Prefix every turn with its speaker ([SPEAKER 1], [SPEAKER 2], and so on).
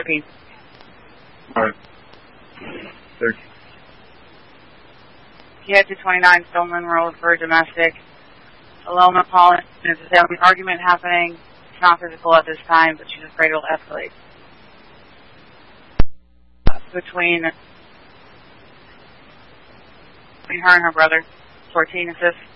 [SPEAKER 1] 13.
[SPEAKER 2] Alright. 13.
[SPEAKER 1] He head to 29 Stoneman Road for domestic. Aloma calling. There's a family argument happening. It's not physical at this time, but she's afraid it'll escalate. Between her and her brother. 14 assists.